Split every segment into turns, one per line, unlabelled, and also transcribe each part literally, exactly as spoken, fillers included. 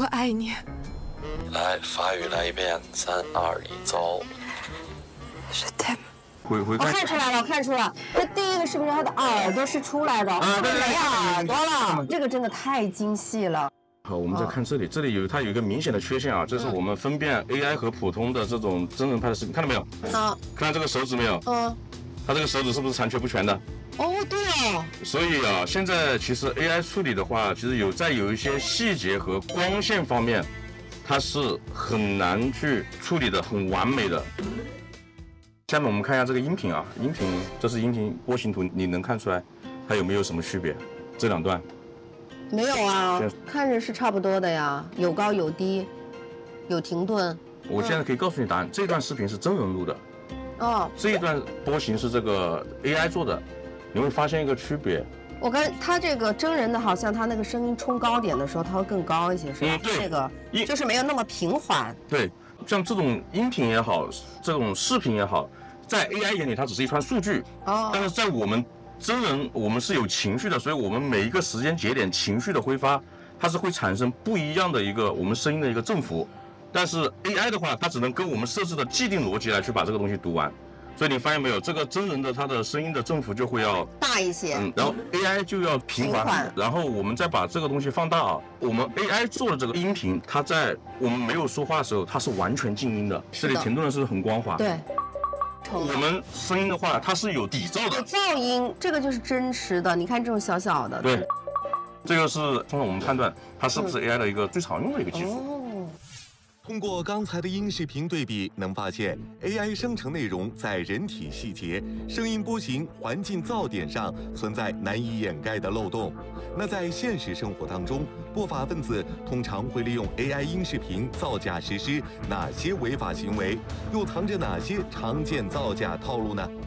爱你。
来，法语来一遍，三二一，走。
是 Tim。
回回
我看出来了，我看出了，他第一个视频他的耳朵是出来的，啊，
对对
没耳朵了，这个真的太精细了。
好，我们再看这里，这里有它有一个明显的缺陷啊，这是我们分辨 A I 和普通的这种真人拍的视频，看到没有？
啊，
看到这个手指没有？
嗯，
它这个手指是不是残缺不全的？
哦，对哦。
所以啊，现在其实 A I 处理的话，其实有在有一些细节和光线方面，它是很难去处理的很完美的。下面我们看一下这个音频啊，音频这是音频波形图，你能看出来它有没有什么区别？这两段
没有啊，看着是差不多的呀，有高有低，有停顿。
我现在可以告诉你答案，这段视频是真人录的，
哦，
这一段波形是这个 A I 做的，你会发现一个区别。
我看他这个真人的，好像他那个声音冲高点的时候，他会更高一些，是吧？
嗯，对，
这个就是没有那么平缓。
对，像这种音频也好，这种视频也好，在 A I 眼里它只是一串数据，
哦，
但是在我们真人，我们是有情绪的，所以我们每一个时间节点情绪的挥发，它是会产生不一样的一个我们声音的一个振幅。但是 A I 的话，它只能跟我们设置的既定逻辑来去把这个东西读完。所以你发现没有，这个真人的它的声音的振幅就会要
大一些，
嗯，然后 A I 就要平缓，
平缓
然后我们再把这个东西放大啊。我们 A I 做的这个音频，它在我们没有说话的时候，它是完全静音的，这里停顿的是很光滑。
对。
我们声音的话，它是有底噪的，
有噪音，这个就是真实的。你看这种小小的，
对，这个是通过我们判断它是不是 A I 的一个最常用的一个技术。
哦，
通过刚才的音视频对比，能发现 A I 生成内容在人体细节、声音波形、环境噪点上存在难以掩盖的漏洞。那在现实生活当中，不法分子通常会利用 A I 音视频造假实施哪些违法行为？又藏着哪些常见造假套路呢？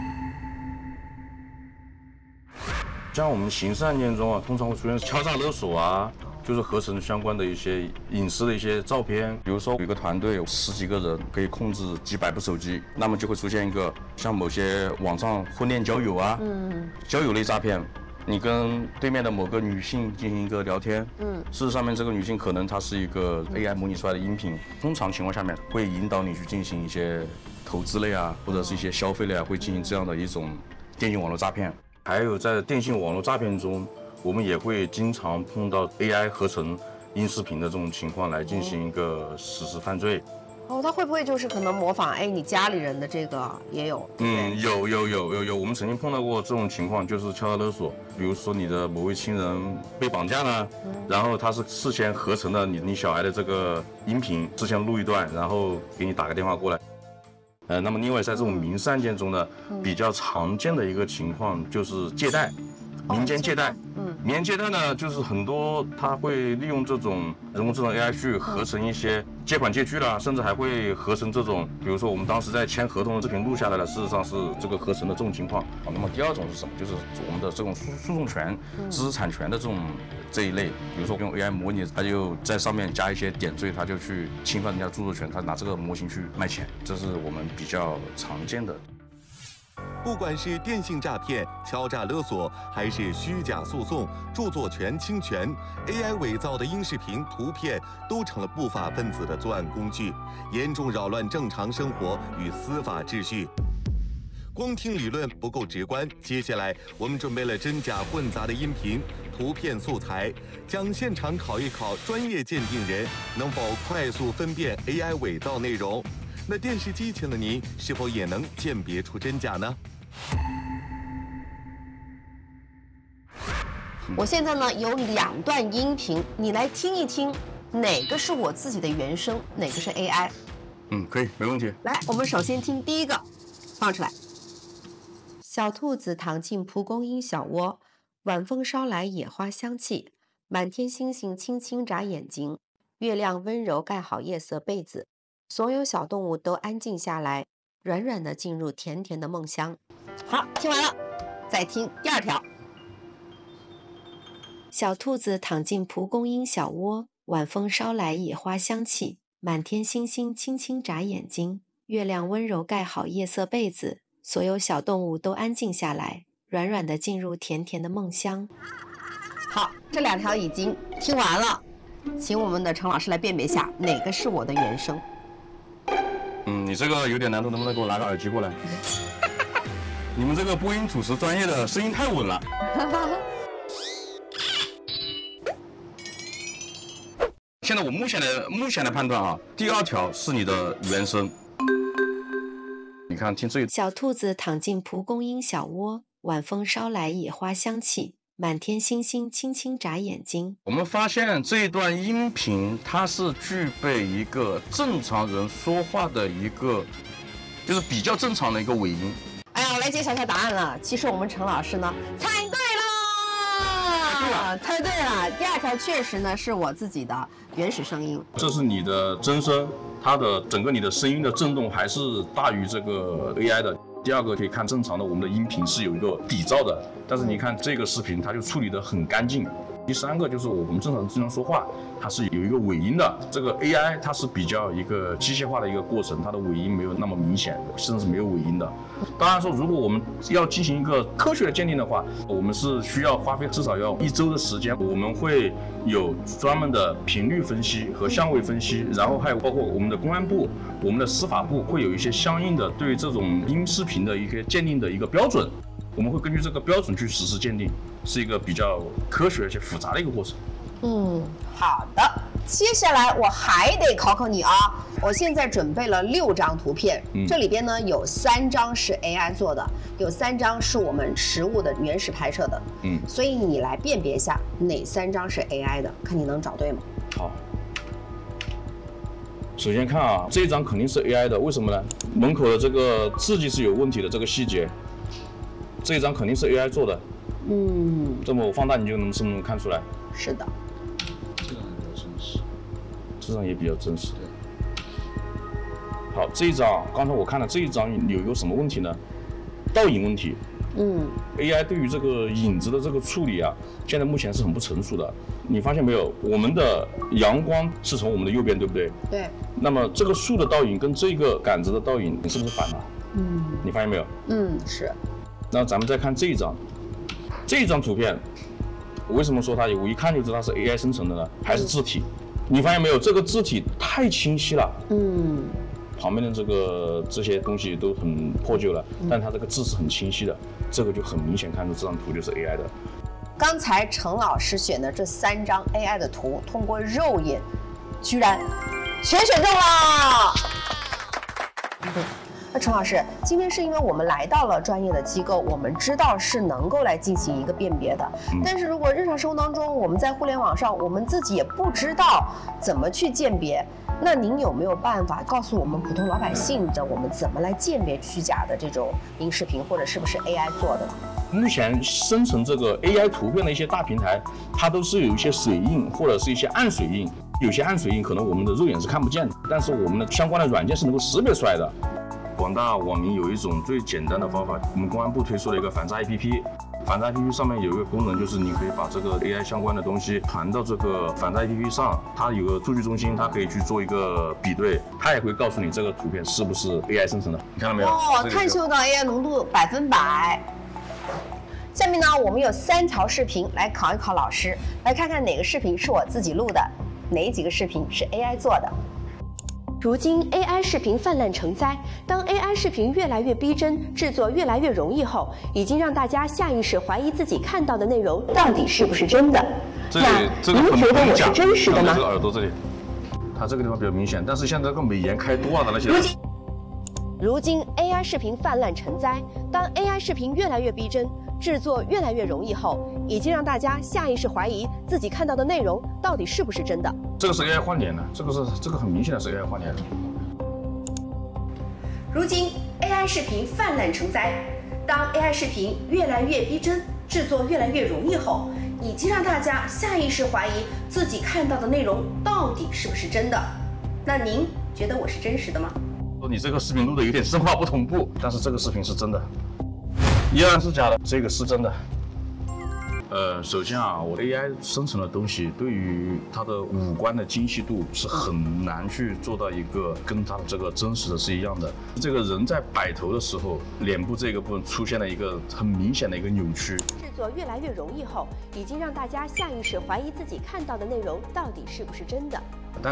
像我们刑事案件中啊，通常会出现敲诈勒索啊，就是合成相关的一些隐私的一些照片。比如说有一个团队有十几个人，可以控制几百部手机，那么就会出现一个像某些网上婚恋交友啊，嗯，交友类诈骗。你跟对面的某个女性进行一个聊天，嗯，事实上面这个女性可能她是一个 A I 模拟出来的音频，通常情况下面会引导你去进行一些投资类啊，或者是一些消费类啊，会进行这样的一种电信网络诈骗。还有在电信网络诈骗中，我们也会经常碰到 A I 合成音视频的这种情况来进行一个实施犯罪。
哦，他会不会就是可能模仿哎你家里人的这个也有？
嗯，有有有有有，我们曾经碰到过这种情况，就是敲诈勒索。比如说你的某位亲人被绑架了，嗯、然后他是事先合成了你你小孩的这个音频，事先录一段，然后给你打个电话过来。呃，那么另外在这种民事案件中呢，嗯、比较常见的一个情况就是借贷。民间借贷，嗯，民间借贷呢，就是很多他会利用这种人工智能 A I 去合成一些借款借据啦，甚至还会合成这种，比如说我们当时在签合同的视频录下来的，事实上是这个合成的这种情况。好，那么第二种是什么？就是我们的这种诉诉讼权、知识产权的这种这一类，比如说用 A I 模拟，它就在上面加一些点缀，它就去侵犯人家著作权，它拿这个模型去卖钱，这是我们比较常见的。
不管是电信诈骗、敲诈勒索，还是虚假诉讼、著作权侵权 ，A I 伪造的音视频、图片都成了不法分子的作案工具，严重扰乱正常生活与司法秩序。光听理论不够直观，接下来我们准备了真假混杂的音频、图片素材，将现场考一考专业鉴定人能否快速分辨 A I 伪造内容。那电视机前的您是否也能鉴别出真假呢？
我现在呢有两段音频，你来听一听，哪个是我自己的原声，哪个是 A I？
嗯，可以，没问题。
来，我们首先听第一个，放出来。小兔子躺进蒲公英小窝，晚风捎来野花香气，满天星星轻轻眨眼睛，月亮温柔盖好夜色被子，所有小动物都安静下来，软软的进入甜甜的梦乡。好，听完了，再听第二条。小兔子躺进蒲公英小窝，晚风捎来野花香气，满天星星轻轻眨眼睛，月亮温柔盖好夜色被子，所有小动物都安静下来，软软的进入甜甜的梦乡。好，这两条已经听完了， 请我们的陈老师来辨别一下哪个是我的原声。
嗯，你这个有点难度，能不能给我拿个耳机过来？你们这个播音主持专业的声音太稳了。现在我目前的目前的判断啊，第二条是你的原声。你看，听这一。
小兔子躺进蒲公英小窝，晚风捎来野花香气，满天星星轻轻眨眼睛。
我们发现这一段音频，它是具备一个正常人说话的一个，就是比较正常的一个尾音。
哎呀，我来揭晓一下答案了。其实我们陈老师呢，猜对了，猜对了。第二条确实呢是我自己的原始声音。
这是你的真声，它的整个你的声音的震动还是大于这个 A I 的。第二个可以看正常的我们的音频是有一个底噪的，但是你看这个视频它就处理得很干净。第三个就是我们正常经常说话，它是有一个尾音的。这个 A I 它是比较一个机械化的一个过程，它的尾音没有那么明显，甚至是没有尾音的。当然说，如果我们要进行一个科学的鉴定的话，我们是需要花费至少要一周的时间。我们会有专门的频率分析和相位分析，然后还有包括我们的公安部、我们的司法部会有一些相应的对于这种音视频的一个鉴定的一个标准。我们会根据这个标准去实施鉴定，是一个比较科学而且复杂的一个过程。
嗯，好的。接下来我还得考考你啊！我现在准备了六张图片，嗯、这里边呢有三张是 A I 做的，有三张是我们实物的原始拍摄的。嗯，所以你来辨别一下哪三张是 A I 的，看你能找对吗？
好。首先看啊，这一张肯定是 A I 的，为什么呢？门口的这个字迹是有问题的，这个细节。这一张肯定是 A I 做的，嗯，这么我放大你就能是不是能看出来？
是的，
这张也比较真实，这张也比较真实。好，这一张刚才我看了这一张有一个什么问题呢？倒影问题。嗯 ，A I 对于这个影子的这个处理啊，现在目前是很不成熟的。你发现没有？我们的阳光是从我们的右边，对不对？
对。
那么这个树的倒影跟这个杆子的倒影是不是反了？嗯。你发现没有？
嗯，是。
那咱们再看这一张，这一张图片，我为什么说它我一看就知道它是 A I 生成的呢？还是字体？你发现没有？这个字体太清晰了，嗯，旁边的这个这些东西都很破旧了，但它这个字是很清晰的，这个就很明显看出这张图就是 A I 的。
刚才陈老师选的这三张 A I 的图，通过肉眼，居然全选中了。那陈老师，今天是因为我们来到了专业的机构，我们知道是能够来进行一个辨别的。嗯、但是如果日常生活当中，我们在互联网上，我们自己也不知道怎么去鉴别，那您有没有办法告诉我们普通老百姓的，我们怎么来鉴别虚假的这种音视频，或者是不是 A I 做的呢？
目前生成这个 A I 图片的一些大平台，它都是有一些水印或者是一些暗水印，有些暗水印可能我们的肉眼是看不见的，但是我们的相关的软件是能够识别出来的。广大网民有一种最简单的方法，我们公安部推出了一个反诈 A P P， 反诈 A P P 上面有一个功能，就是你可以把这个 A I 相关的东西传到这个反诈 A P P 上，它有个数据中心，它可以去做一个比对，它也会告诉你这个图片是不是 A I 生成的，你看到没有？
哦，探嗅到 A I 浓度百分百。下面呢，我们有三条视频来考一考老师，来看看哪个视频是我自己录的，哪几个视频是 A I 做的。
如今 A I 视频泛滥成灾，当 A I 视频越来越逼真，制作越来越容易后，已经让大家下意识怀疑自己看到的内容到底是不是真的。
这里这个
您觉得我是真实的吗？
这个耳朵这里，它这个地方比较明显，但是像这个美颜开多了的那些。
如今 A I 视频泛滥成灾，当 A I 视频越来越逼真，制作越来越容易后，已经让大家下意识怀疑自己看到的内容到底是不是真的。
这个是 A I 换脸的，这个是这个很明显的是 A I 换脸的。
如今 A I 视频泛滥成灾，当 A I 视频越来越逼真，制作越来越容易后，已经让大家下意识怀疑自己看到的内容到底是不是真的。那您觉得我是真实的吗？
说你这个视频录的有点声画不同步，但是这个视频是真的。依然是假的，这个是真的。 呃，首先啊，我 A I 生成的东西对于它的五官的精细度是很难去做到一个跟它的这个真实的是一样的。这个人在摆头的时候，脸部这个部分出现了一个很明显的一个扭曲。
制作越来越容易后，已经让大家下意识怀疑自己看到的内容到底是不是真的。
但